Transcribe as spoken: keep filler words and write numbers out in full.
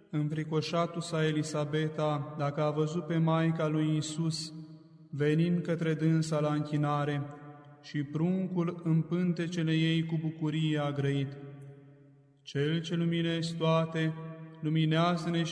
Înfricoșatul sa Elisabeta, dacă a văzut pe Maica lui Iisus venind către dânsa la închinare, și pruncul în pântecele ei cu bucurie a grăit: Cel ce luminezi toate, luminează-ne